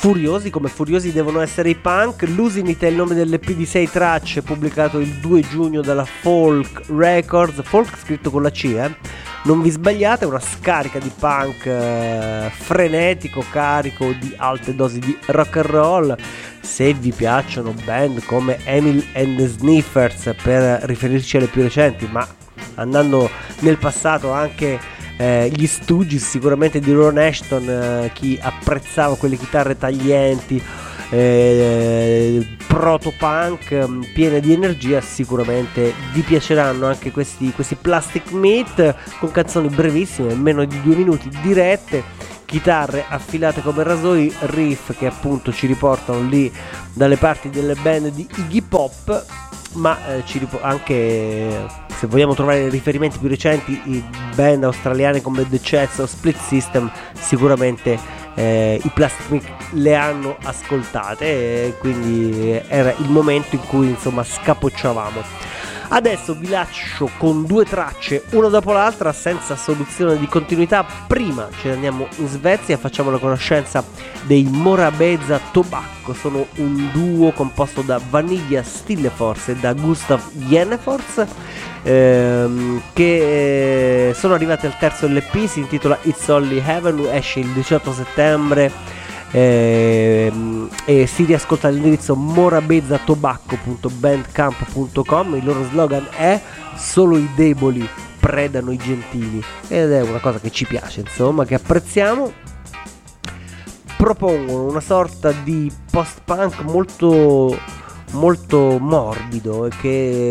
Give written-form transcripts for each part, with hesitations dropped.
furiosi, come furiosi devono essere i punk. Losing It è il nome dell'EP di 6 tracce pubblicato il 2 giugno dalla Folk Records, folk scritto con la C, non vi sbagliate, è una scarica di punk frenetico, carico di alte dosi di rock and roll. Se vi piacciono band come Emil and the Sniffers, per riferirci alle più recenti, ma andando nel passato anche gli Stooges, sicuramente di Ron Ashton, chi apprezzava quelle chitarre taglienti, proto-punk, piene di energia, sicuramente vi piaceranno anche questi Plastic Meat, con canzoni brevissime, meno di 2 minuti, dirette, chitarre affilate come rasoi, riff che appunto ci riportano lì dalle parti delle band di Iggy Pop, ma anche, se vogliamo trovare riferimenti più recenti, i band australiane come The Chess o Split System, sicuramente i Plastic Meat le hanno ascoltate, quindi era il momento in cui insomma scapocciavamo. Adesso vi lascio con 2 tracce, una dopo l'altra, senza soluzione di continuità. Prima ce ne andiamo in Svezia, facciamo la conoscenza dei Morabeza Tobacco. Sono un duo composto da Vanilla Stillefors e da Gustav Jennefors, che sono arrivati al terzo LP, si intitola It's Only Heaven, esce il 18 settembre. E si riascolta all'indirizzo morabezatobacco.bandcamp.com. Il loro slogan è: solo i deboli predano i gentili, ed è una cosa che ci piace, insomma, che apprezziamo. Propongono una sorta di post-punk molto molto morbido, che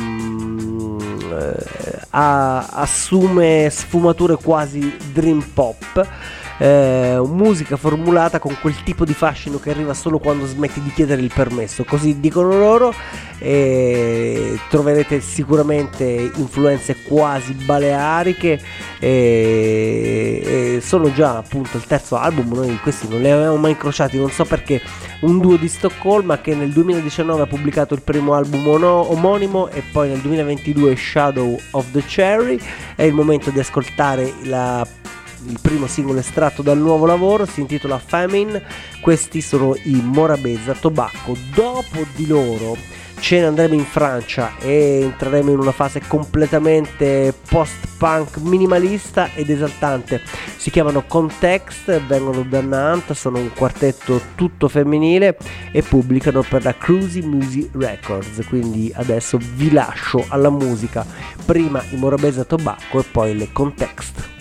assume sfumature quasi dream pop, musica formulata con quel tipo di fascino che arriva solo quando smetti di chiedere il permesso, così dicono loro, e troverete sicuramente influenze quasi baleariche, e sono già appunto il terzo album. Noi questi non li avevamo mai incrociati, non so perché. Un duo di Stoccolma che nel 2019 ha pubblicato il primo album omonimo, e poi nel 2022 Shadow of the Cherry. È il momento di ascoltare il primo singolo estratto dal nuovo lavoro, si intitola Famine. Questi sono i Morabeza Tobacco. Dopo di loro ce ne andremo in Francia e entreremo in una fase completamente post-punk minimalista ed esaltante. Si chiamano Context, vengono da Nantes, sono un quartetto tutto femminile e pubblicano per la Cruzy Music Records. Quindi adesso vi lascio alla musica, prima i Morabeza Tobacco e poi le Context.